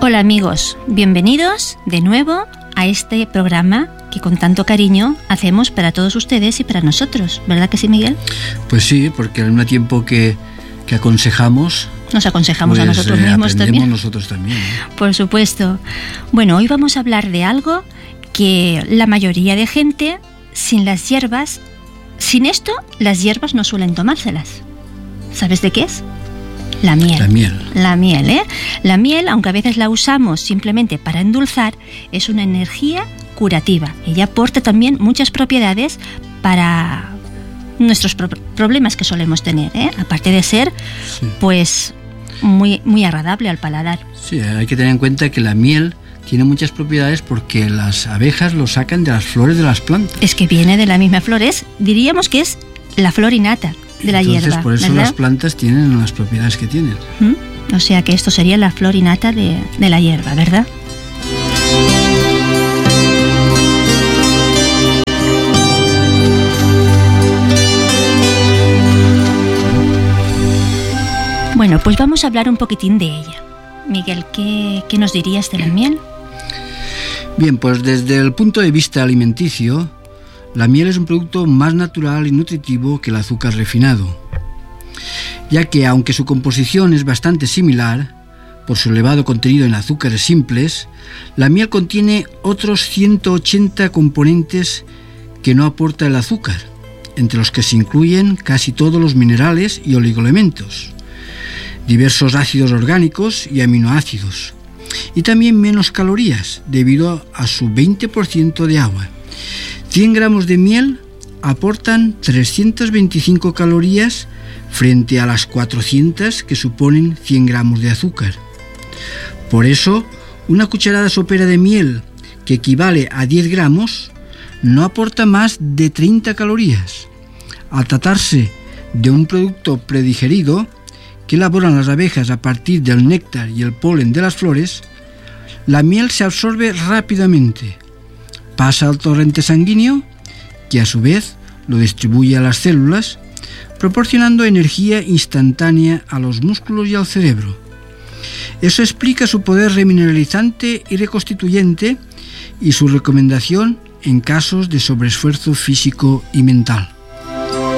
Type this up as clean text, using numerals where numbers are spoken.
Hola amigos, bienvenidos de nuevo a este programa que con tanto cariño hacemos para todos ustedes y para nosotros, ¿verdad que sí, Miguel? Pues sí, porque al mismo tiempo que aconsejamos, nos aconsejamos pues, a nosotros mismos también. Nosotros también, ¿eh? Por supuesto. Bueno, hoy vamos a hablar de algo que la mayoría de gente, sin las hierbas, sin esto, las hierbas no suelen tomárselas. ¿Sabes de qué es? La miel. La miel, ¿eh? La miel, aunque a veces la usamos simplemente para endulzar, es una energía curativa. Ella aporta también muchas propiedades para nuestros problemas que solemos tener, ¿eh? Aparte de ser, sí, pues, muy, muy agradable al paladar. Sí, hay que tener en cuenta que la miel tiene muchas propiedades porque las abejas lo sacan de las flores de las plantas. Es que viene de la misma flor, diríamos que es la flor innata de la hierba. Por eso, ¿verdad?, las plantas tienen las propiedades que tienen. O sea que esto sería la flor innata de la hierba, ¿verdad? Bueno, pues vamos a hablar un poquitín de ella. Miguel, ¿qué nos dirías de la miel? Bien, pues desde el punto de vista alimenticio, la miel es un producto más natural y nutritivo que el azúcar refinado, ya que aunque su composición es bastante similar, por su elevado contenido en azúcares simples, la miel contiene otros 180 componentes que no aporta el azúcar, entre los que se incluyen casi todos los minerales y oligoelementos, diversos ácidos orgánicos y aminoácidos, y también menos calorías debido a su 20% de agua. 100 gramos de miel aportan 325 calorías frente a las 400 que suponen 100 gramos de azúcar. Por eso, una cucharada sopera de miel, que equivale a 10 gramos, no aporta más de 30 calorías. Al tratarse de un producto predigerido que elaboran las abejas a partir del néctar y el polen de las flores, la miel se absorbe rápidamente, pasa al torrente sanguíneo, que a su vez lo distribuye a las células, proporcionando energía instantánea a los músculos y al cerebro. Eso explica su poder remineralizante y reconstituyente y su recomendación en casos de sobreesfuerzo físico y mental.